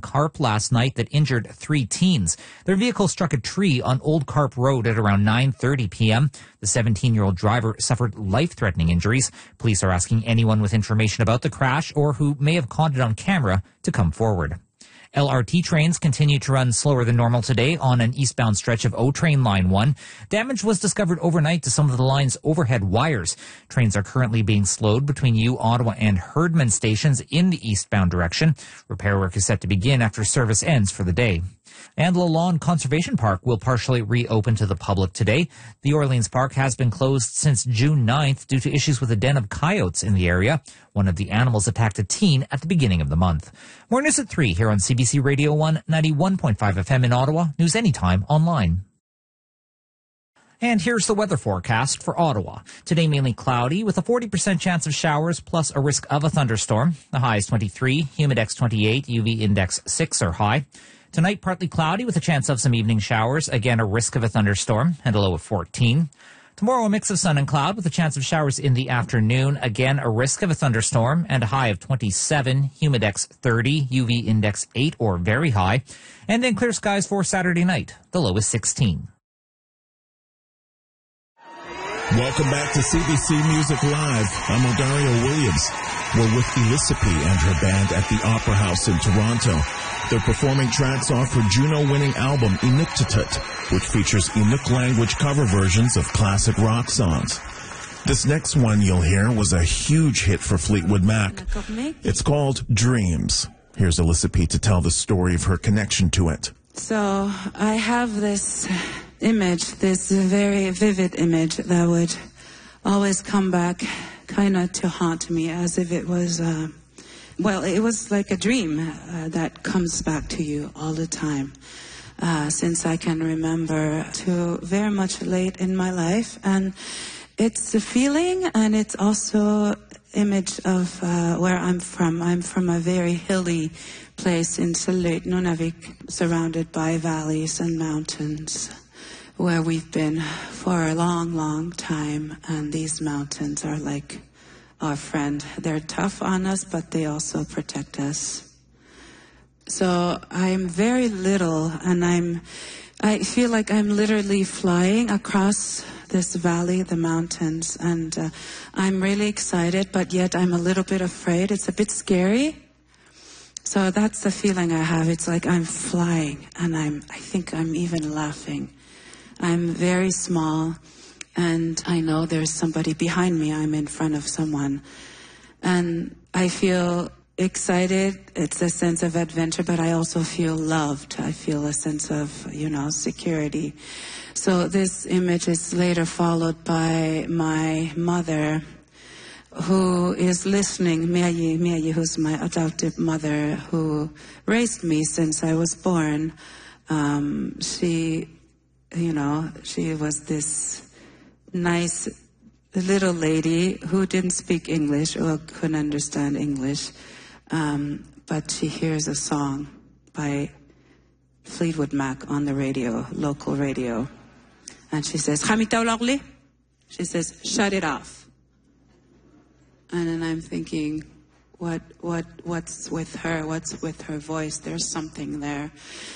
Carp last night that injured 3 teens. Their vehicle struck a tree on Old Carp Road at around 9:30 p.m. The 17-year-old driver suffered life-threatening injuries. Police are asking anyone with information about the crash or who may have caught it on camera to come forward. LRT trains continue to run slower than normal today on an eastbound stretch of O-Train Line 1. Damage was discovered overnight to some of the line's overhead wires. Trains are currently being slowed between Ottawa and Herdman stations in the eastbound direction. Repair work is set to begin after service ends for the day. And Lalonde Conservation Park will partially reopen to the public today. The Orleans Park has been closed since June 9th due to issues with a den of coyotes in the area. One of the animals attacked a teen at the beginning of the month. More news at 3 here on CBC Radio 1, 91.5 FM in Ottawa. News anytime online. And here's the weather forecast for Ottawa. Today mainly cloudy with a 40% chance of showers plus a risk of a thunderstorm. The high is 23, humidex 28, UV index 6 are high. Tonight, partly cloudy with a chance of some evening showers. Again, a risk of a thunderstorm and a low of 14. Tomorrow, a mix of sun and cloud with a chance of showers in the afternoon. Again, a risk of a thunderstorm and a high of 27, humidex 30, UV index 8 or very high. And then clear skies for Saturday night. The low is 16. Welcome back to CBC Music Live. I'm Odario Williams. We're with Elisapie and her band at the Opera House in Toronto. They're performing tracks off her Juno-winning album, Inuktitut, which features Inuk language cover versions of classic rock songs. This next one you'll hear was a huge hit for Fleetwood Mac. It's called Dreams. Here's Elisapie to tell the story of her connection to it. So I have this image, this very vivid image that would always come back kind of to haunt me as if it was... it was like a dream that comes back to you all the time since I can remember to very much late in my life. And it's a feeling, and it's also image of where I'm from. I'm from a very hilly place in Salud, Nunavik, surrounded by valleys and mountains, where we've been for a long, long time. And these mountains are like our friend. They're tough on us, but they also protect us. So I'm very little, and I feel like I'm literally flying across this valley, the mountains, and I'm really excited, but yet I'm a little bit afraid. It's a bit scary. So that's the feeling I have. It's like I'm flying, and I think I'm even laughing. I'm very small. And I know there's somebody behind me. I'm in front of someone. And I feel excited. It's a sense of adventure, but I also feel loved. I feel a sense of, security. So this image is later followed by my mother, who is listening, Miayi, who's my adoptive mother, who raised me since I was born. She was this nice little lady who didn't speak English or couldn't understand English, but she hears a song by Fleetwood Mac on the radio, local radio, and she says, she says, shut it off. And then I'm thinking, what's with her? What's with her voice? There's something there.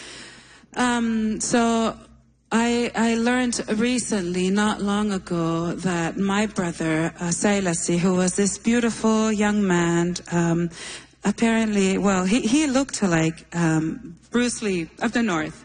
So I learned recently, not long ago, that my brother, Sailasi, who was this beautiful young man, apparently, he looked like Bruce Lee of the North.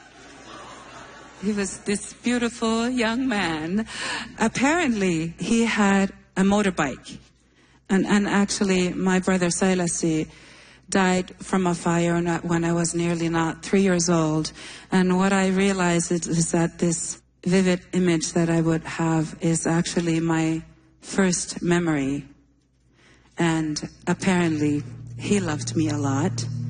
He was this beautiful young man. Apparently, he had a motorbike. And actually, my brother Sailasi died from a fire when I was nearly not 3 years old. And what I realized is that this vivid image that I would have is actually my first memory. And apparently, he loved me a lot.